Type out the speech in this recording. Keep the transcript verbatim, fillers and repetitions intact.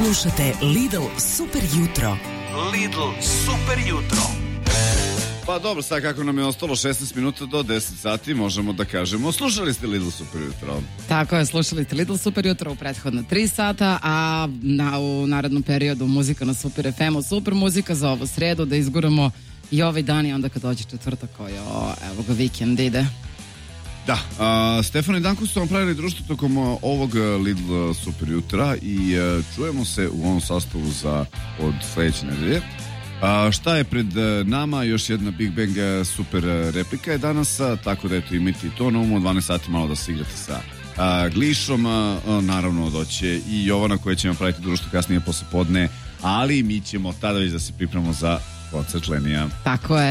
Slušate Lidl Super jutro. Lidl Super jutro. Pa dobro, sad kako nam je ostalo šesnaest minuta do deset sati, možemo da kažemo, slušali ste Lidl Super jutro. Tako je, slušali ste Lidl Super jutro u prethodna tri sata, a na, u narednom periodu muzika na Super F M-u, super muzika za ovu sredu, da izguramo i ovaj dan i onda kad dođe četvrtak koji, o, evo ga, vikend ide. Da, a, Stefan i Danko su vam pravili društvo tokom ovog Lidl Super jutra i a, čujemo se u ovom sastavu za od sledeće nedelje. A, šta je pred nama? Još jedna Big Bang super replika je danas, a, tako da eto imajte i to na umu, dvanaest sati malo da se igrate sa a, Glišom, a, a, naravno doće i Jovana koja će vam praviti društvo kasnije posle podne, ali mi ćemo tada već da se pripremamo za koncert Lenija. Tako je.